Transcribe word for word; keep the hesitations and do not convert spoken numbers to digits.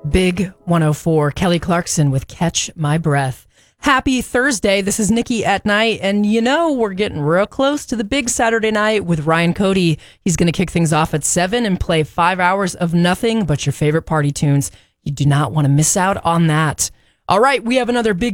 Big one oh four, Kelly Clarkson with Catch My Breath. Happy Thursday. This is Nikki at Night. And you know, we're getting real close to the big Saturday night with Ryan Cody. He's going to kick things off at seven and play five hours of nothing but your favorite party tunes. You do not want to miss out on that. All right, we have another big